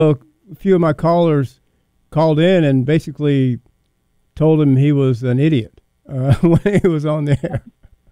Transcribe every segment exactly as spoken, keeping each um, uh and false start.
a few of my callers called in and basically told him he was an idiot uh, when he was on there.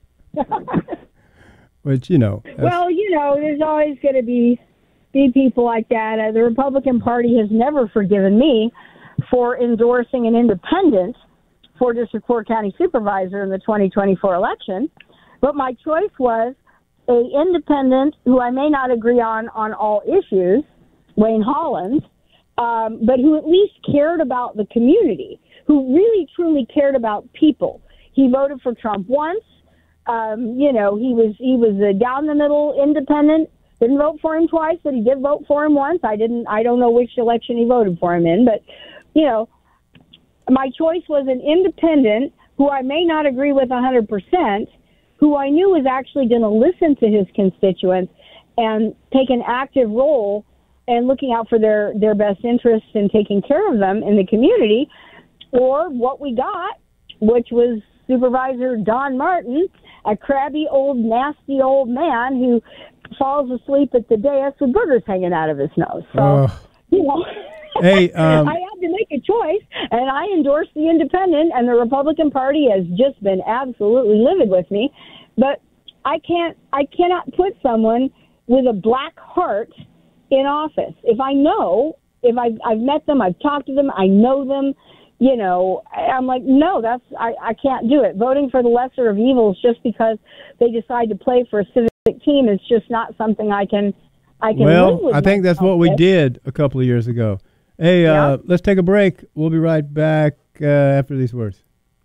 Which, you know. Well, you know, there's always going to be be people like that. Uh, the Republican Party has never forgiven me for endorsing an independent for District four County Supervisor in the twenty twenty-four election. But my choice was a independent who I may not agree on on all issues, Wayne Hollins, um, but who at least cared about the community, who really, truly cared about people. He voted for Trump once. Um, you know, he was he was a down-the-middle independent. Didn't vote for him twice, but he did vote for him once. I didn't. I don't know which election he voted for him in, but, you know, my choice was an independent who I may not agree with one hundred percent, who I knew was actually going to listen to his constituents and take an active role in looking out for their, their best interests and taking care of them in the community, or what we got, which was Supervisor Don Martin, a crabby, old, nasty old man who falls asleep at the dais with boogers hanging out of his nose. So, uh, you know, hey, um, I had to make a choice, and I endorsed the independent, and the Republican Party has just been absolutely livid with me. But I can't, I cannot put someone with a black heart in office. If I know, if I've, I've met them, I've talked to them, I know them, you know, I'm like, no, that's, I, I can't do it. Voting for the lesser of evils just because they decide to play for a civic team is just not something I can, I can well, live with. I think that's what we with. did a couple of years ago. Hey, uh, yeah. let's take a break. We'll be right back uh, after these words.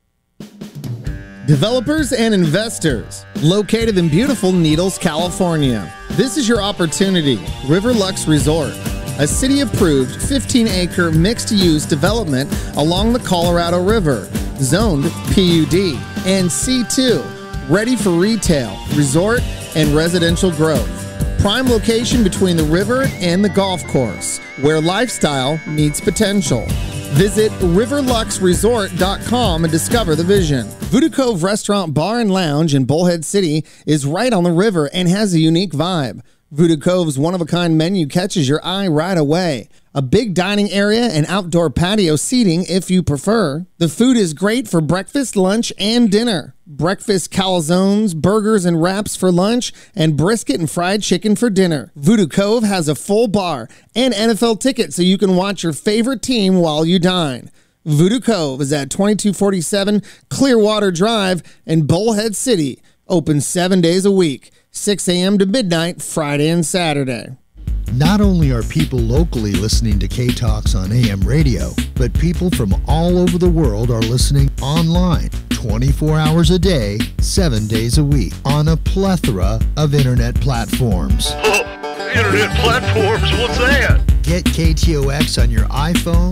Developers and investors located in beautiful Needles, California. This is your opportunity. Riverlux Resort, a city-approved fifteen acre mixed-use development along the Colorado River, zoned P U D and C two, ready for retail, resort, and residential growth. Prime location between the river and the golf course, where lifestyle meets potential. Visit riverlux resort dot com and discover the vision. Voodoo Cove Restaurant, Bar, and Lounge in Bullhead City is right on the river and has a unique vibe. Voodoo Cove's one-of-a-kind menu catches your eye right away. A big dining area and outdoor patio seating if you prefer. The food is great for breakfast, lunch, and dinner. Breakfast calzones, burgers, and wraps for lunch, and brisket and fried chicken for dinner. Voodoo Cove has a full bar and N F L tickets so you can watch your favorite team while you dine. Voodoo Cove is at twenty-two forty-seven Clearwater Drive in Bullhead City. Open seven days a week, six a.m. to midnight, Friday and Saturday. Not only are people locally listening to K-Talks on A M radio, but people from all over the world are listening online twenty-four hours a day, seven days a week on a plethora of internet platforms. Oh, internet platforms? What's that? Get K T O X on your iPhone,